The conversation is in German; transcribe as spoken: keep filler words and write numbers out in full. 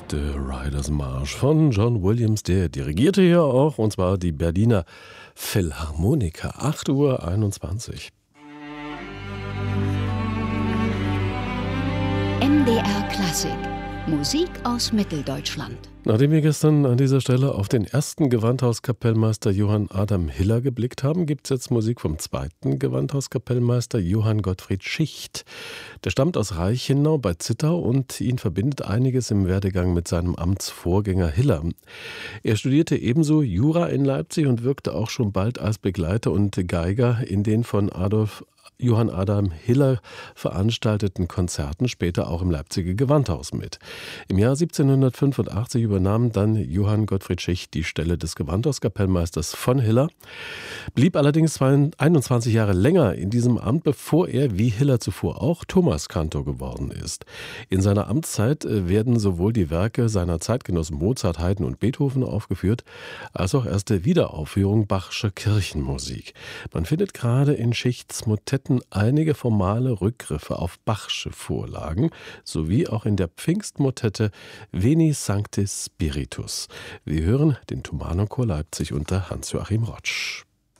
The Riders March von John Williams, der dirigierte hier auch, und zwar die Berliner Philharmoniker. acht Uhr einundzwanzig. M D R Klassik. Musik aus Mitteldeutschland. Nachdem wir gestern an dieser Stelle auf den ersten Gewandhauskapellmeister Johann Adam Hiller geblickt haben, gibt es jetzt Musik vom zweiten Gewandhauskapellmeister Johann Gottfried Schicht. Der stammt aus Reichenau bei Zittau und ihn verbindet einiges im Werdegang mit seinem Amtsvorgänger Hiller. Er studierte ebenso Jura in Leipzig und wirkte auch schon bald als Begleiter und Geiger in den von Adolf Johann Adam Hiller veranstalteten Konzerten, später auch im Leipziger Gewandhaus mit. Im Jahr siebzehnhundertfünfundachtzig übernahm dann Johann Gottfried Schicht die Stelle des Gewandhauskapellmeisters von Hiller, blieb allerdings einundzwanzig Jahre länger in diesem Amt, bevor er, wie Hiller zuvor auch, Thomaskantor geworden ist. In seiner Amtszeit werden sowohl die Werke seiner Zeitgenossen Mozart, Haydn und Beethoven aufgeführt, als auch erste Wiederaufführung Bachscher Kirchenmusik. Man findet gerade in Schichts Motetten einige formale Rückgriffe auf Bachsche Vorlagen, sowie auch in der Pfingstmotette Veni Sancte Spiritus. Wir hören den Thomanerchor Leipzig unter Hans-Joachim Rotsch.